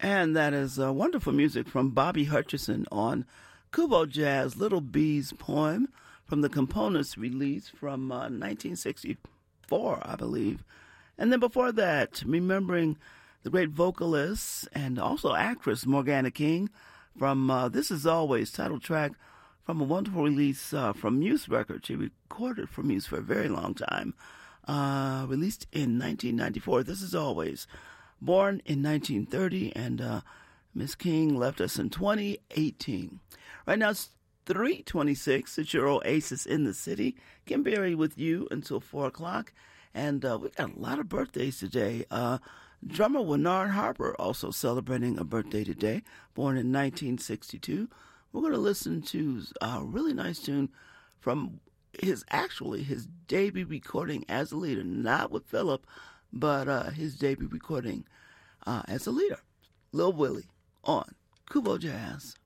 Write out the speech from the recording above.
And that is wonderful music from Bobby Hutcherson on Kubo Jazz, Little B's poem from the Components release from 1964, I believe. And then before that, remembering the great vocalist and also actress Morgana King from This Is Always, title track from a wonderful release from Muse Records. She recorded for Muse for a very long time. Released in 1994. This Is Always. Born in 1930, and Miss King left us in 2018. Right now it's 3:26. It's your Oasis in the City. Kim Berry with you until 4 o'clock. And we got a lot of birthdays today. Drummer Winard Harper also celebrating a birthday today, born in 1962. We're going to listen to a really nice tune from his debut recording as a leader, not with Philip, but his debut recording as a leader, Lil Willie on Kubo Jazz.